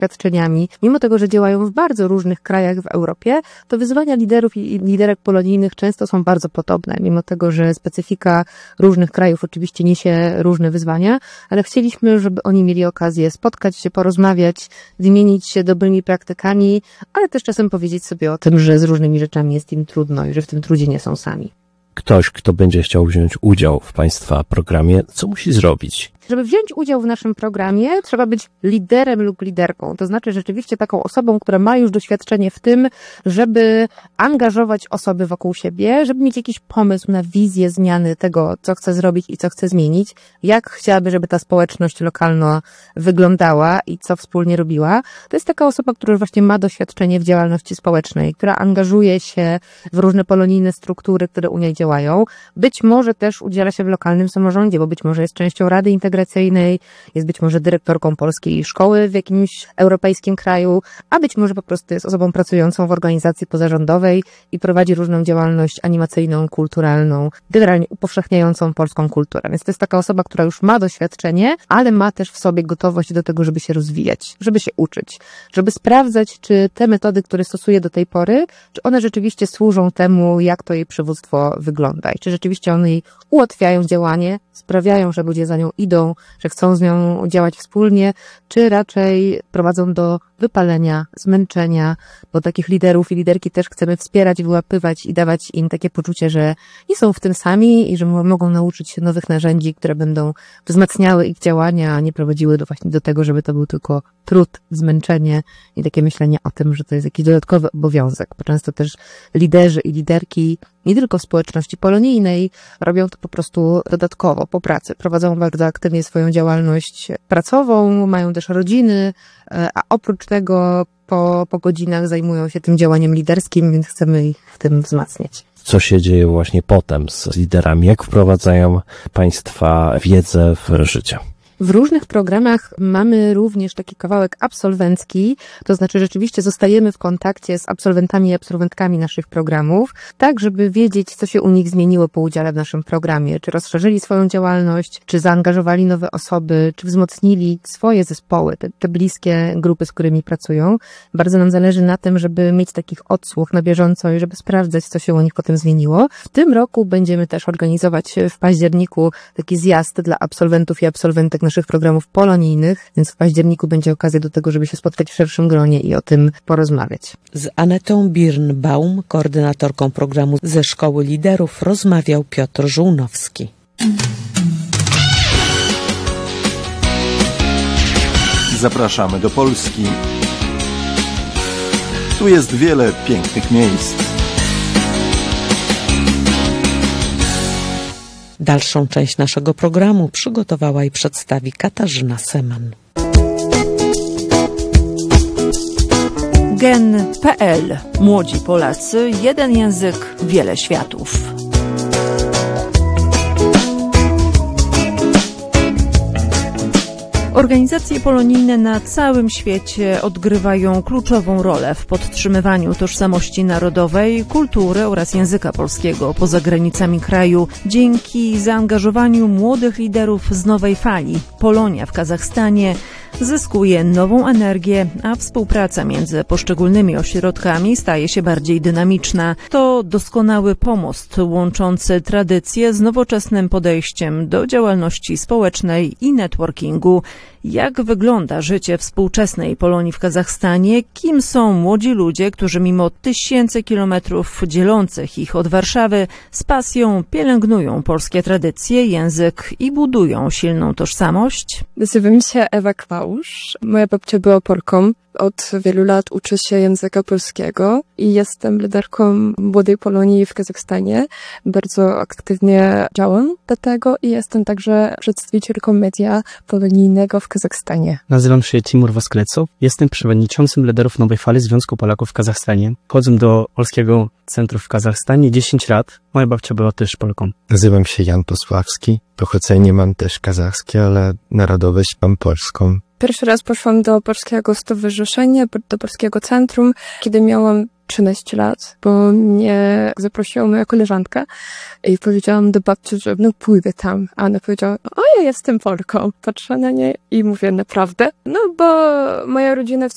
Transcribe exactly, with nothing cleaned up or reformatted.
doświadczeniami, mimo tego, że działają w bardzo różnych krajach w Europie, to wyzwania liderów i liderek polonijnych często są bardzo podobne, mimo tego, że specyfika różnych krajów oczywiście niesie różne wyzwania, ale chcieliśmy, żeby oni mieli okazję spotkać się, porozmawiać, wymienić się dobrymi praktykami, ale też czasem powiedzieć sobie o tym, że z różnymi rzeczami jest im trudno i że w tym trudzie nie są sami. Ktoś, kto będzie chciał wziąć udział w Państwa programie, co musi zrobić? Żeby wziąć udział w naszym programie, trzeba być liderem lub liderką. To znaczy rzeczywiście taką osobą, która ma już doświadczenie w tym, żeby angażować osoby wokół siebie, żeby mieć jakiś pomysł na wizję zmiany tego, co chce zrobić i co chce zmienić, jak chciałaby, żeby ta społeczność lokalna wyglądała i co wspólnie robiła. To jest taka osoba, która już właśnie ma doświadczenie w działalności społecznej, która angażuje się w różne polonijne struktury, które u niej działają. Być może też udziela się w lokalnym samorządzie, bo być może jest częścią Rady Integracyjnej, jest być może dyrektorką polskiej szkoły w jakimś europejskim kraju, a być może po prostu jest osobą pracującą w organizacji pozarządowej i prowadzi różną działalność animacyjną, kulturalną, generalnie upowszechniającą polską kulturę. Więc to jest taka osoba, która już ma doświadczenie, ale ma też w sobie gotowość do tego, żeby się rozwijać, żeby się uczyć, żeby sprawdzać, czy te metody, które stosuje do tej pory, czy one rzeczywiście służą temu, jak to jej przywództwo wygląda i czy rzeczywiście one jej ułatwiają działanie, sprawiają, że ludzie za nią idą, że chcą z nią działać wspólnie, czy raczej prowadzą do wypalenia, zmęczenia, bo takich liderów i liderki też chcemy wspierać, wyłapywać i dawać im takie poczucie, że nie są w tym sami i że mogą nauczyć się nowych narzędzi, które będą wzmacniały ich działania, a nie prowadziły do właśnie do tego, żeby to był tylko trud, zmęczenie i takie myślenie o tym, że to jest jakiś dodatkowy obowiązek, bo często też liderzy i liderki nie tylko w społeczności polonijnej robią to po prostu dodatkowo, po pracy. Prowadzą bardzo aktywnie swoją działalność pracową, mają też rodziny, a oprócz tego po, po godzinach zajmują się tym działaniem liderskim, więc chcemy ich w tym wzmacniać. Co się dzieje właśnie potem z liderami? Jak wprowadzają Państwa wiedzę w życie? W różnych programach mamy również taki kawałek absolwencki, to znaczy rzeczywiście zostajemy w kontakcie z absolwentami i absolwentkami naszych programów, tak żeby wiedzieć, co się u nich zmieniło po udziale w naszym programie, czy rozszerzyli swoją działalność, czy zaangażowali nowe osoby, czy wzmocnili swoje zespoły, te, te bliskie grupy, z którymi pracują. Bardzo nam zależy na tym, żeby mieć takich odsłuch na bieżąco i żeby sprawdzać, co się u nich potem zmieniło. W tym roku będziemy też organizować w październiku taki zjazd dla absolwentów i absolwentek naszych programów polonijnych, więc w październiku będzie okazja do tego, żeby się spotkać w szerszym gronie i o tym porozmawiać. Z Anetą Birnbaum, koordynatorką programu ze Szkoły Liderów, rozmawiał Piotr Żółnowski. Zapraszamy do Polski. Tu jest wiele pięknych miejsc. Dalszą część naszego programu przygotowała i przedstawi Katarzyna Seman. gen kropka pe el. Młodzi Polacy, jeden język, wiele światów. Organizacje polonijne na całym świecie odgrywają kluczową rolę w podtrzymywaniu tożsamości narodowej, kultury oraz języka polskiego poza granicami kraju. Dzięki zaangażowaniu młodych liderów z nowej fali, Polonia w Kazachstanie zyskuje nową energię, a współpraca między poszczególnymi ośrodkami staje się bardziej dynamiczna. To doskonały pomost łączący tradycje z nowoczesnym podejściem do działalności społecznej i networkingu. Jak wygląda życie współczesnej Polonii w Kazachstanie? Kim są młodzi ludzie, którzy mimo tysięcy kilometrów dzielących ich od Warszawy z pasją pielęgnują polskie tradycje, język i budują silną tożsamość? Nazywam się Ewa Klaus. Moja babcia była Polką. Od wielu lat uczę się języka polskiego i jestem liderką Młodej Polonii w Kazachstanie. Bardzo aktywnie działam do tego i jestem także przedstawicielką media polonijnego w Kazachstanie. Nazywam się Timur Wasklecow. Jestem przewodniczącym liderów Nowej Fali Związku Polaków w Kazachstanie. Chodzę do Polskiego Centrum w Kazachstanie dziesięć lat. Moja babcia była też Polką. Nazywam się Jan Posławski. Pochodzenie mam też kazachskie, ale narodowość mam polską. Pierwszy raz poszłam do Polskiego Stowarzyszenia, do Polskiego Centrum, kiedy miałam trzynaście lat, bo mnie zaprosiła moja koleżanka i powiedziałam do babci, że no pójdę tam. A ona powiedziała, o ja jestem Polką. Patrzę na nie i mówię, naprawdę? No bo moja rodzina w